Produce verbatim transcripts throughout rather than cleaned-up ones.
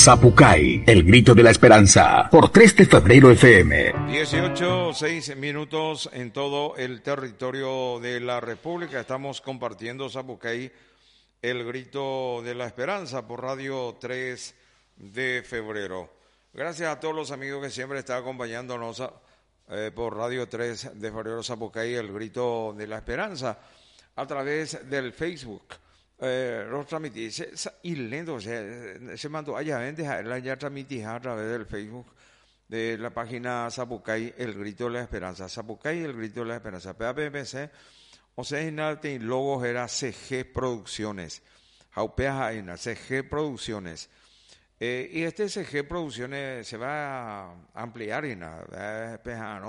Zapucay, el grito de la esperanza, por tres de febrero F M. dieciocho, seis minutos en todo el territorio de la República. Estamos compartiendo Zapucay, el grito de la esperanza, por Radio tres de febrero. Gracias a todos los amigos que siempre están acompañándonos eh, por Radio tres de febrero Zapucay, el grito de la esperanza, a través del Facebook. Eh, lo transmití, se, y lento, se, se mandó allá, ya transmití a través del Facebook de la página Zapucay, el grito de la esperanza. Zapucay, el grito de la esperanza. P A P M C, o sea, en logos era C G Producciones. Jaupea en C G Producciones. Eh, y este C G Producciones se va a ampliar en nada,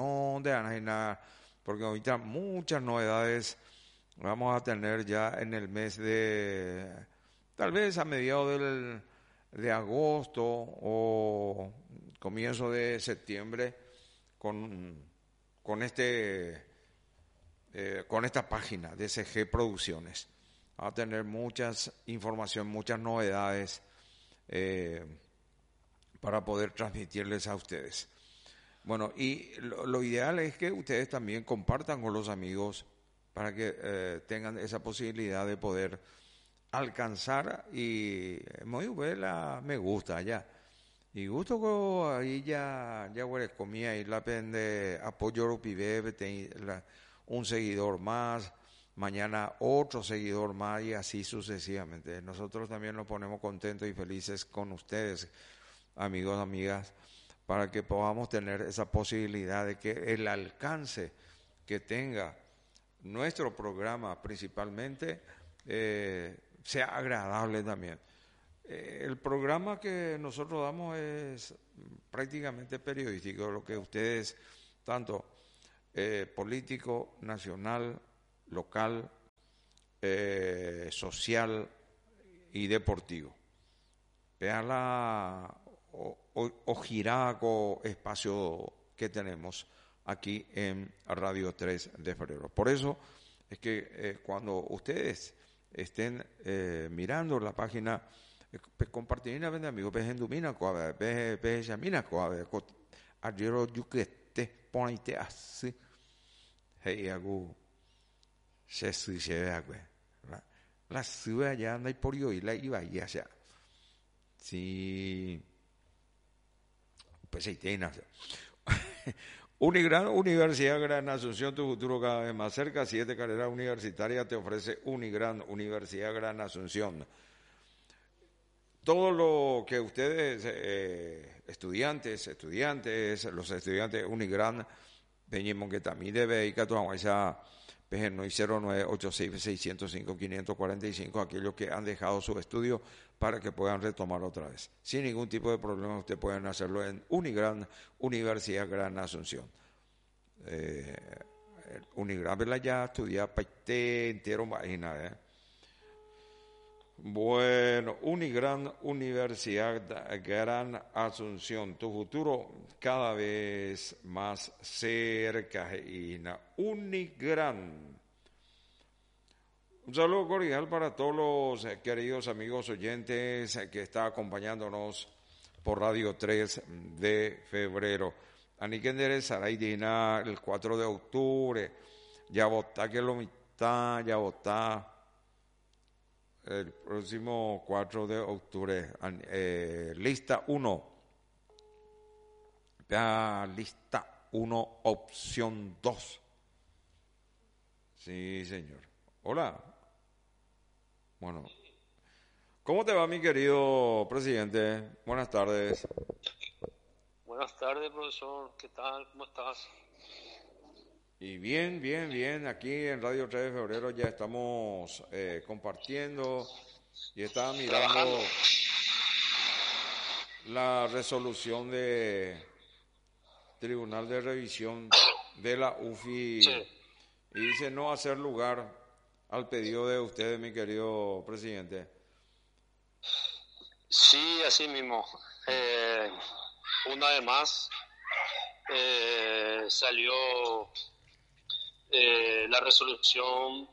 porque ahorita muchas novedades vamos a tener ya en el mes de, tal vez a mediados del, de agosto o comienzo de septiembre, con, con este, eh, con esta página de C G Producciones. Va a tener muchas información, muchas novedades eh, para poder transmitirles a ustedes. Bueno, y lo, lo ideal es que ustedes también compartan con los amigos para que eh, tengan esa posibilidad de poder alcanzar y muy buena me gusta ya. Y gusto que ahí ya ya huele comía y la pende apoyo pibe un seguidor más, mañana otro seguidor más y así sucesivamente. Nosotros también nos ponemos contentos y felices con ustedes, amigos, amigas, para que podamos tener esa posibilidad de que el alcance que tenga nuestro programa principalmente eh, sea agradable también. Eh, el programa que nosotros damos es prácticamente periodístico, lo que ustedes, tanto eh, político, nacional, local, eh, social y deportivo. Vean la o, o, o giraco espacio que tenemos aquí en Radio tres de febrero. Por eso es que eh, cuando ustedes estén eh, mirando la página, eh, compartir con amigos, pues en Dumina, pues pues Yamina, pues ayer yo que te ponete así, hey hago se sucede algo, la ciudad ya anda por yo y la iba y allá, sí, pues ahí tiene. Unigran, Universidad Gran Asunción, tu futuro cada vez más cerca. Siete carreras universitarias te ofrece Unigran, Universidad Gran Asunción. Todo lo que ustedes, eh, estudiantes, estudiantes, los estudiantes Unigran, venimos que también debe ir a esa P G nueve cero nueve ocho seis seis cero cinco cinco cuatro cinco, aquellos que han dejado su estudio para que puedan retomar otra vez. Sin ningún tipo de problema, ustedes pueden hacerlo en Unigran, Universidad Gran Asunción. Eh, Unigran, ¿verdad? Ya estudiar paite entero, imagina, ¿eh? Bueno, Unigran, Universidad Gran Asunción, tu futuro cada vez más cerca. Y Unigran. Un saludo cordial para todos los eh, queridos amigos oyentes eh, que están acompañándonos por Radio tres de febrero. Anikendere Saraidina, el cuatro de octubre, ya votá que lo mitad, ya votá. El próximo cuatro de octubre, eh, lista uno. Ya, lista uno, opción dos. Sí, señor. Hola. Bueno, ¿cómo te va, mi querido presidente? Buenas tardes. Buenas tardes, profesor. ¿Qué tal? ¿Cómo estás? Y bien, bien, bien. Aquí en Radio tres de febrero ya estamos eh, compartiendo y estaba mirando Trabajando. la resolución de Tribunal de Revisión de la U F I, Sí. Y dice no hacer lugar al pedido de ustedes, mi querido presidente. Sí, así mismo. Eh, una vez más eh, salió eh, la resolución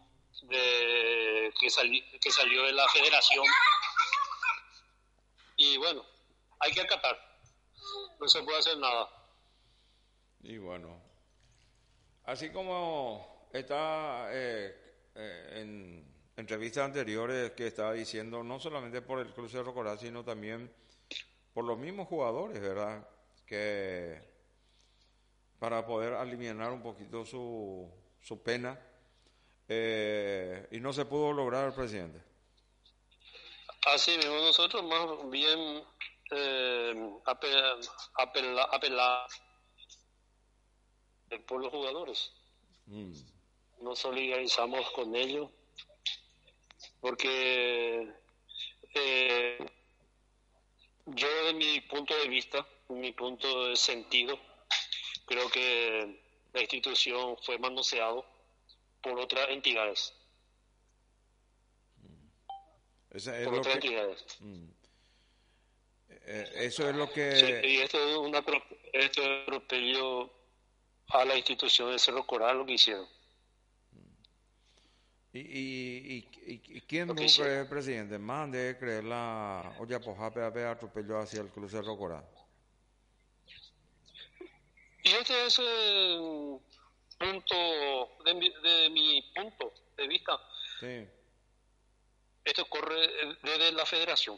de que, sali, que salió de la Federación y bueno, hay que acatar, no se puede hacer nada. Y bueno, así como está eh, eh, en entrevistas anteriores que estaba diciendo, no solamente por el Club Cerro Corá, sino también por los mismos jugadores, ¿verdad? Que para poder alivianar un poquito su, su pena, eh, y no se pudo lograr, presidente. Así mismo, nosotros más bien eh, apel, apela, apelar por los jugadores. Mm. Nos solidarizamos con ellos porque eh, yo, de mi punto de vista, mi punto de sentido, creo que la institución fue manoseado por otras entidades. Esa es por lo otras que, entidades. Mm, eh, eso es lo que... Sí, y esto es un atropello a la institución de Cerro Corá, lo que hicieron. ¿Y, y, y, y quién no cree, presidente? Más de creer la olla pojape a atropello hacia el Club Cerro Corá. Y este es el punto, de mi, de mi punto de vista. Sí. Esto corre desde la federación.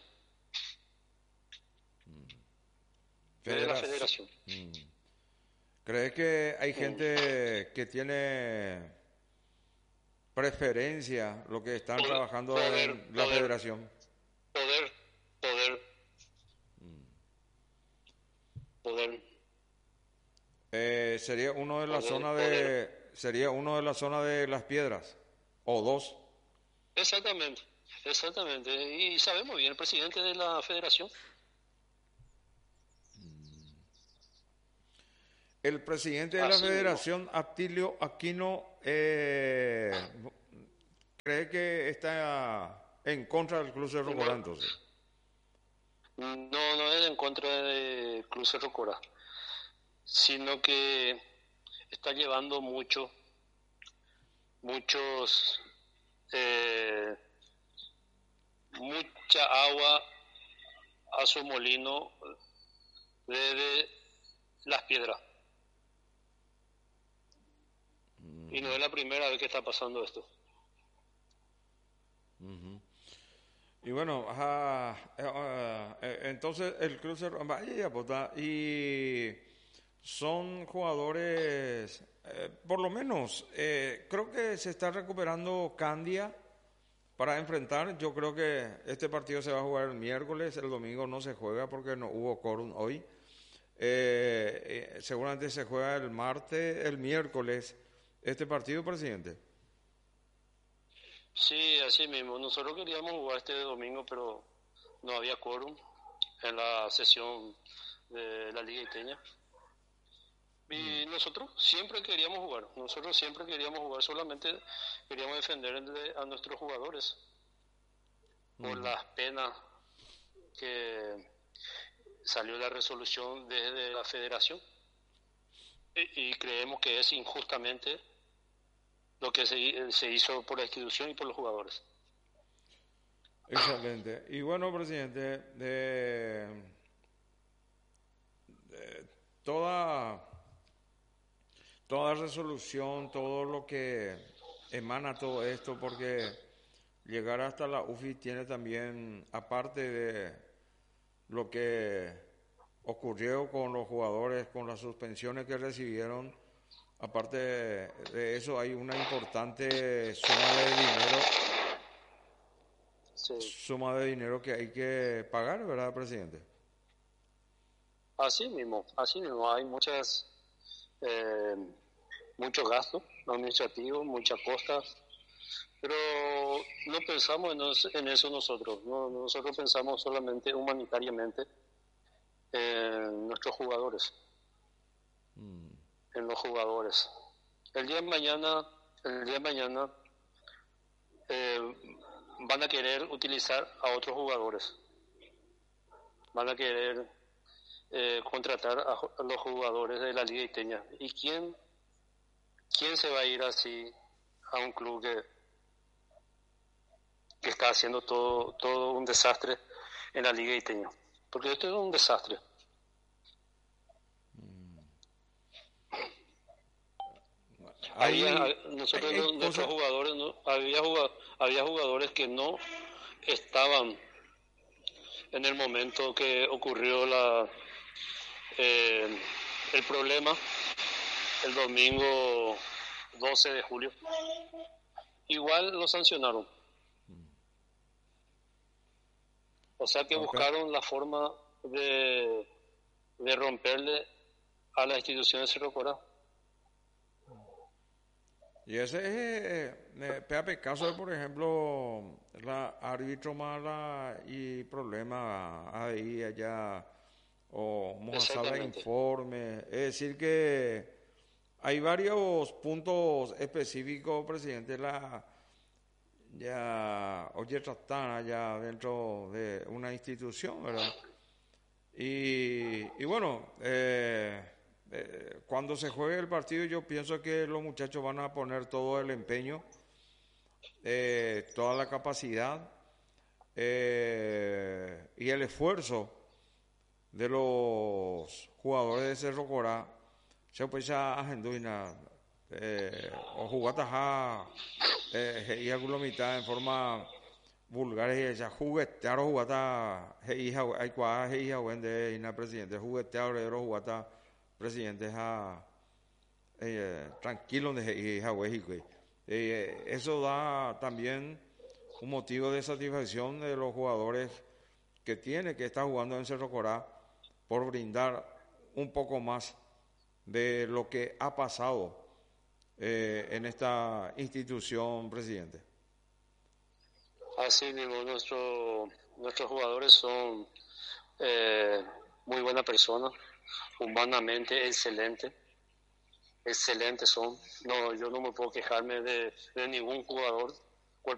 Desde la federación. Mm. ¿Cree que hay gente mm. que tiene preferencia, lo que están poder, trabajando poder, en la poder, federación? Poder, poder, mm. poder. Eh, sería uno de la poder, zona de, poder. sería uno de la zona de Las Piedras, o dos. Exactamente, exactamente. Y sabemos bien, el presidente de la federación. El presidente de Así la federación, mismo. Atilio Aquino, eh, cree que está en contra del Club Cerro Corá, entonces. No, no es en contra del Club Cerro Corá, sino que está llevando mucho, muchos, eh, mucha agua a su molino desde Las Piedras. Y no es la primera vez que está pasando esto. Uh-huh. Y bueno, uh, uh, uh, entonces el Club Cerro Corá, y son jugadores, eh, por lo menos, eh, creo que se está recuperando Candia para enfrentar. Yo creo que este partido se va a jugar el miércoles, el domingo no se juega porque no hubo quórum hoy. Eh, eh, seguramente se juega el martes, el miércoles. ¿Este partido, presidente? Sí, así mismo. Nosotros queríamos jugar este domingo, pero no había quórum en la sesión de la Liga Iteña. Y mm. nosotros siempre queríamos jugar. Nosotros siempre queríamos jugar, solamente queríamos defender a nuestros jugadores por mm. las penas que salió la resolución desde la federación. Y, y creemos que es injustamente lo que se, se hizo por la institución y por los jugadores. Excelente. Y bueno, presidente, de, de toda, toda resolución, todo lo que emana todo esto, porque llegar hasta la U F I tiene también, aparte de lo que ocurrió con los jugadores, con las suspensiones que recibieron, aparte de eso, hay una importante suma de dinero, sí. suma de dinero que hay que pagar, ¿verdad, presidente? Así mismo, así mismo. Hay muchas, eh, muchos gastos administrativos, muchas costas, pero no pensamos en, nos, en eso nosotros. No, nosotros pensamos solamente humanitariamente en nuestros jugadores. Mm. en los jugadores. El día de mañana, el día de mañana eh, van a querer utilizar a otros jugadores. Van a querer eh, contratar a, a los jugadores de la Liga Iteña. ¿Y quién, quién se va a ir así a un club que, que está haciendo todo, todo un desastre en la Liga Iteña? porque esto es un desastre. Ahí, había, nosotros, hay, hay nuestros cosas... jugadores, ¿no? había, había jugadores que no estaban en el momento que ocurrió la eh, el problema el domingo doce de julio. Igual lo sancionaron. O sea que Okay. buscaron la forma de, de romperle a la institución de Cerro Corá. Y ese es, eh, Pepe, caso de, por ejemplo, la árbitro mala y problema ahí, allá, o mojasala informe. Es decir que hay varios puntos específicos, presidente, la ya oye tratan allá dentro de una institución, ¿verdad? Y, y bueno, eh, eh, cuando se juegue el partido yo pienso que los muchachos van a poner todo el empeño, eh, toda la capacidad eh, y el esfuerzo de los jugadores de Cerro Corá. Se puede agenduina eh, o jugar eh, y alguna mitad en forma vulgar y ya juguetear o jugata hija hay cua hija wende ina presidente juguetear o jugata presidente ha eh, tranquilo de hija we eh, eso da también un motivo de satisfacción de los jugadores que tiene que estar jugando en Cerro Corá por brindar un poco más de lo que ha pasado eh, en esta institución, presidente. Así mismo, nuestro, nuestros jugadores son eh, muy buenas personas, humanamente excelentes, excelentes son. No, yo no me puedo quejarme de, de ningún jugador.